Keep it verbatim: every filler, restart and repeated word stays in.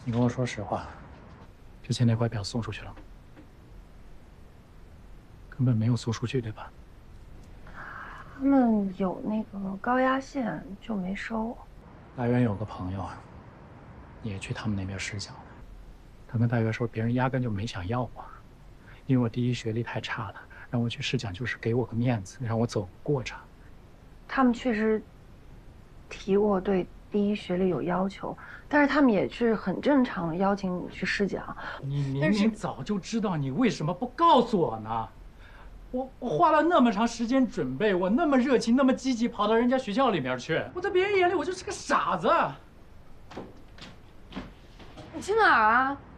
你跟我说实话，之前那块表送出去了吗？根本没有送出去，对吧？ 他们有那个高压线，就没收。 大渊有个朋友，也去他们那边试讲了。他跟大渊说，别人压根就没想要我，因为我第一学历太差了，让我去试讲就是给我个面子，让我走个过场。 他们确实提过对第一学历有要求，但是他们也是很正常的邀请你去试讲。 你明明早就知道，你为什么不告诉我呢？我我花了那么长时间准备，我那么热情，那么积极，跑到人家学校里面去，我在别人眼里我就是个傻子。 你去哪儿啊？